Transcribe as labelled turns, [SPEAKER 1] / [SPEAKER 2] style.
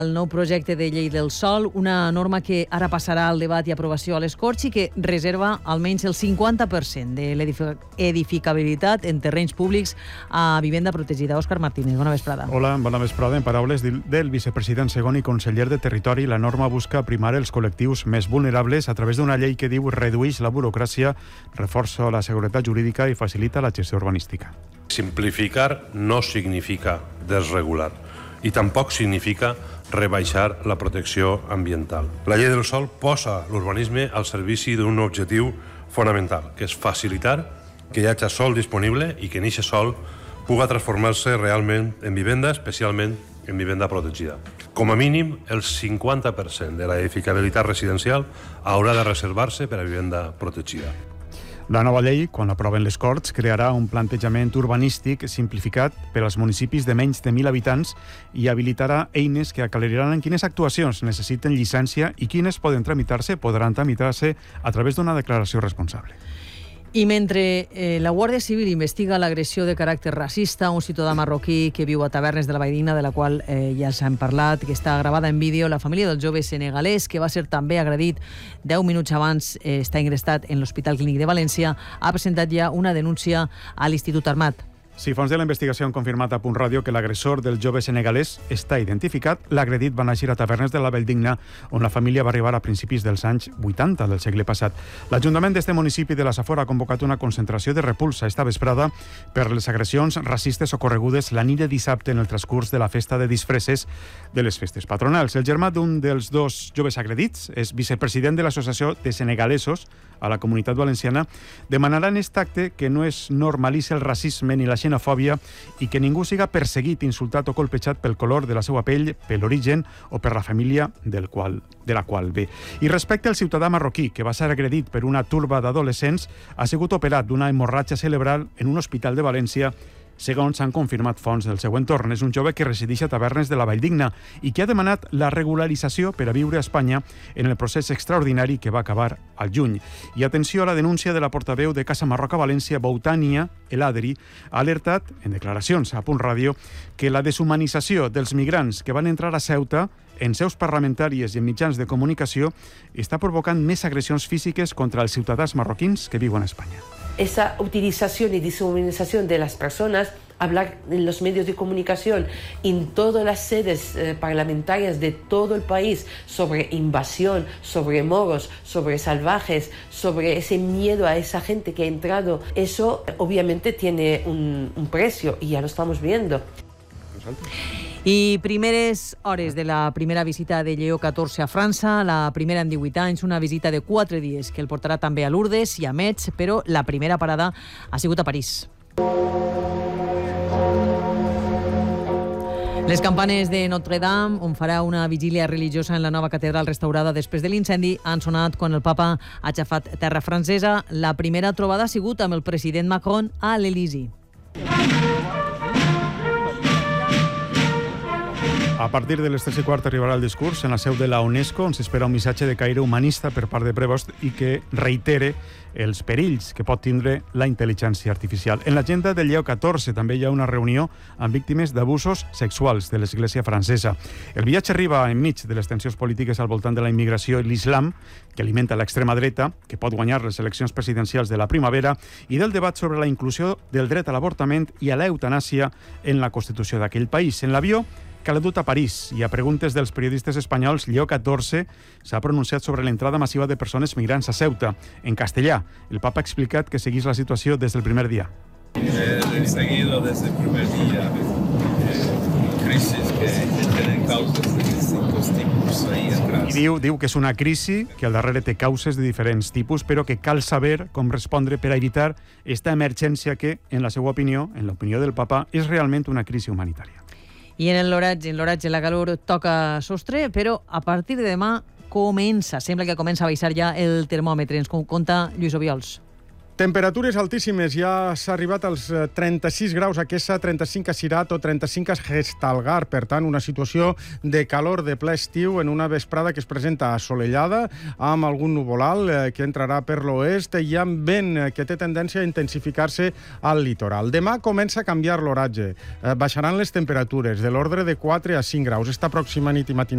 [SPEAKER 1] El nou projecte de llei del sòl, una norma que ara passarà al debat i aprovació a les Corts i que reserva almenys el 50% de l'edificabilitat en terrenys públics a vivenda protegida. Òscar Martínez, bona vesprada.
[SPEAKER 2] Hola, bona vesprada. En paraules del vicepresident segon i conseller de Territori, la norma busca primar els col·lectius més vulnerables a través d'una llei que diu redueix la burocràcia, reforça la seguretat jurídica i facilita la gestió urbanística.
[SPEAKER 3] Simplificar no significa desregular i tampoc significa rebaixar la protecció ambiental. La llei del sòl posa l'urbanisme al servici d'un objectiu fonamental, que és facilitar que hi hagi sòl disponible i que aquest sòl pugui transformar-se realment en vivenda, especialment en vivenda protegida. Com a mínim, el 50% de l'edificabilitat residencial haurà de reservar-se per a vivenda protegida.
[SPEAKER 2] La nova llei, quan l'aproven les Corts, crearà un plantejament urbanístic simplificat per als municipis de menys de 1.000 habitants i habilitarà eines que aclariran quines actuacions necessiten llicència i quines podran tramitar-se a través d'una declaració responsable.
[SPEAKER 1] I mentre la Guàrdia Civil investiga l'agressió de caràcter racista a un ciutadà marroquí que viu a Tavernes de la Valldigna, de la qual ja s'han parlat, que està gravada en vídeo, la família del jove senegalès, que va ser també agredit 10 minuts abans, està ingressat en l'Hospital Clínic de València, ha presentat ja una denúncia a l'Institut Armat.
[SPEAKER 2] Sí, fons de la investigació han confirmat a Punt Ràdio que l'agressor del jove senegalès està identificat. L'agredit va néixer a Tavernes de la Valldigna, on la família va arribar a principis dels anys 80 del segle passat. L'Ajuntament d'este municipi de la Safor ha convocat una concentració de repulsa esta vesprada per les agressions racistes ocorregudes la nit de dissabte en el transcurs de la festa de disfresses de les festes patronals. El germà d'un dels dos joves agredits és vicepresident de l'Associació de Senegalesos a la Comunitat Valenciana. Demanarà en aquest acte que no es normalitzi el racisme ni la xenofòbia i que ningú siga perseguit, insultat o colpejat pel color de la seva pell, per l'origen o per la família de la qual ve. I respecte al ciutadà marroquí que va ser agredit per una turba d'adolescents, ha sigut operat d'una hemorràgia cerebral en un hospital de València, segons han confirmat fonts del seu entorn. És un jove que resideix a Tavernes de la Valldigna i que ha demanat la regularització per a viure a Espanya en el procés extraordinari que va acabar al juny. I atenció a la denúncia de la portaveu de Casa Marroca València, Boutania El Adri, ha alertat, en declaracions a Punt Ràdio, que la deshumanització dels migrants que van entrar a Ceuta en seus parlamentàries i en mitjans de comunicació està provocant més agressions físiques contra els ciutadans marroquins que viuen a Espanya.
[SPEAKER 4] Esa utilización y deshumanización de las personas, hablar en los medios de comunicación, en todas las sedes parlamentarias de todo el país sobre invasión, sobre moros, sobre salvajes, sobre ese miedo a esa gente que ha entrado, eso obviamente tiene un precio y ya lo estamos viendo.
[SPEAKER 1] I primeres hores de la primera visita de Lleó XIV a França, la primera en 18 anys, una visita de 4 dies que el portarà també a Lourdes i a Metz, però la primera parada ha sigut a París. Les campanes de Notre-Dame, on farà una vigília religiosa en la nova catedral restaurada després de l'incendi, han sonat quan el papa ha aixafat terra francesa. La primera trobada ha sigut amb el president Macron a l'Elisi.
[SPEAKER 2] A partir de les 3:15 arribarà el discurs en la seu de la UNESCO, on s'espera un missatge de caire humanista per part de Prevost i que reitere els perills que pot tindre la intel·ligència artificial. En l'agenda del Lleó XIV també hi ha una reunió amb víctimes d'abusos sexuals de l'Església francesa. El viatge arriba enmig de les tensions polítiques al voltant de la immigració i l'islam, que alimenta l'extrema dreta, que pot guanyar les eleccions presidencials de la primavera, i del debat sobre la inclusió del dret a l'avortament i a l'eutanàsia en la Constitució d'aquell país. En l'avió que l'ha dut a París i a preguntes dels periodistes espanyols, Lleó XIV s'ha pronunciat sobre l'entrada massiva de persones migrants a Ceuta. En castellà, el papa ha explicat que seguís la situació des del primer dia.
[SPEAKER 5] He seguido desde el primer día crisis que tienen causas de distintos tipos ahí atrás.
[SPEAKER 2] I diu que és una crisi que al darrere té causes de diferents tipus, però que cal saber com respondre per a evitar esta emergència que, en la seva opinió, en l'opinió del papa, és realment una crisi humanitària.
[SPEAKER 1] I en l'oratge la calor toca sostre, però a partir de demà sembla que comença a baixar ja el termòmetre. Ens conta Lluís Obiols.
[SPEAKER 6] Temperatures altíssimes, ja s'ha arribat als 36 graus a Quesa, 35 a Cirat o 35 a Gestalgar. Per tant, una situació de calor de ple estiu en una vesprada que es presenta assolellada, amb algun nuvolal que entrarà per l'oest i amb vent que té tendència a intensificar-se al litoral. Demà comença a canviar l'oratge. Baixaran les temperatures de l'ordre de 4 a 5 graus. Esta pròxima nit i matinada